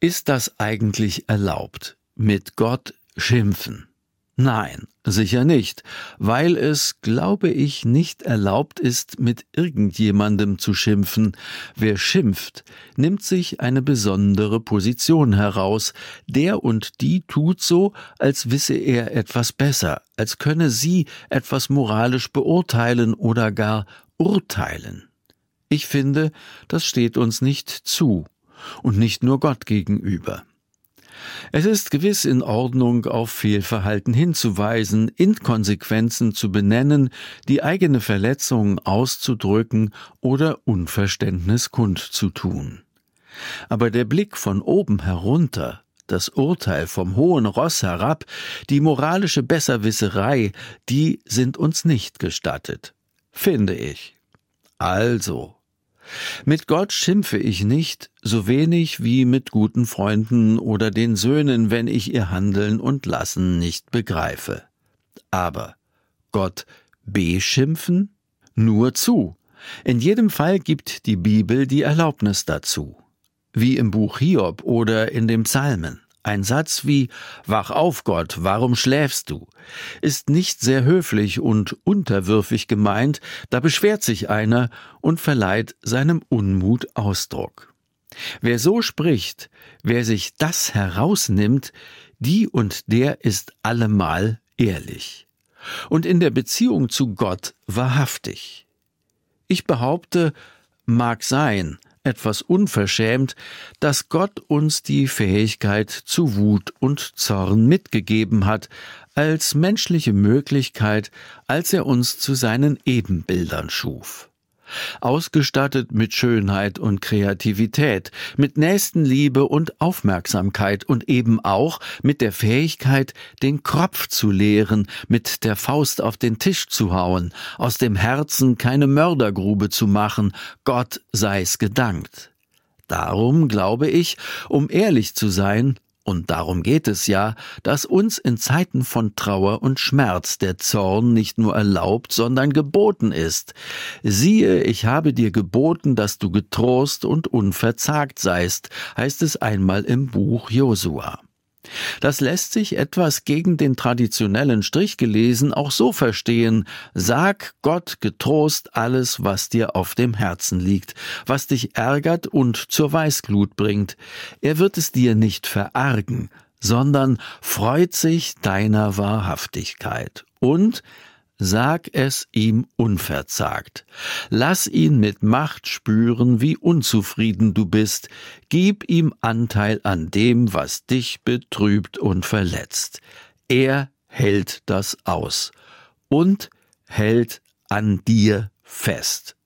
Ist das eigentlich erlaubt? Mit Gott schimpfen? Nein, sicher nicht, weil es, glaube ich, nicht erlaubt ist, mit irgendjemandem zu schimpfen. Wer schimpft, nimmt sich eine besondere Position heraus. Der und die tut so, als wisse er etwas besser, als könne sie etwas moralisch beurteilen oder gar urteilen. Ich finde, das steht uns nicht zu und nicht nur Gott gegenüber. Es ist gewiss in Ordnung, auf Fehlverhalten hinzuweisen, Inkonsequenzen zu benennen, die eigene Verletzung auszudrücken oder Unverständnis kundzutun. Aber der Blick von oben herunter, das Urteil vom hohen Ross herab, die moralische Besserwisserei, die sind uns nicht gestattet, finde ich. Also, mit Gott schimpfe ich nicht, so wenig wie mit guten Freunden oder den Söhnen, wenn ich ihr Handeln und Lassen nicht begreife. Aber Gott beschimpfen? Nur zu. In jedem Fall gibt die Bibel die Erlaubnis dazu. Wie im Buch Hiob oder in den Psalmen. Ein Satz wie »Wach auf, Gott, warum schläfst du?« ist nicht sehr höflich und unterwürfig gemeint, da beschwert sich einer und verleiht seinem Unmut Ausdruck. Wer so spricht, wer sich das herausnimmt, die und der ist allemal ehrlich. Und in der Beziehung zu Gott wahrhaftig. Ich behaupte, mag sein, etwas unverschämt, dass Gott uns die Fähigkeit zu Wut und Zorn mitgegeben hat, als menschliche Möglichkeit, als er uns zu seinen Ebenbildern schuf. Ausgestattet mit Schönheit und Kreativität, mit Nächstenliebe und Aufmerksamkeit und eben auch mit der Fähigkeit, den Kropf zu leeren, mit der Faust auf den Tisch zu hauen, aus dem Herzen keine Mördergrube zu machen, Gott sei's gedankt. Darum glaube ich, um ehrlich zu sein, und darum geht es ja, dass uns in Zeiten von Trauer und Schmerz der Zorn nicht nur erlaubt, sondern geboten ist. Siehe, ich habe dir geboten, dass du getrost und unverzagt seist, heißt es einmal im Buch Josua. Das lässt sich etwas gegen den traditionellen Strich gelesen auch so verstehen: Sag Gott getrost alles, was dir auf dem Herzen liegt, was dich ärgert und zur Weißglut bringt. Er wird es dir nicht verargen, sondern freut sich deiner Wahrhaftigkeit. Und sag es ihm unverzagt. Lass ihn mit Macht spüren, wie unzufrieden du bist. Gib ihm Anteil an dem, was dich betrübt und verletzt. Er hält das aus und hält an dir fest.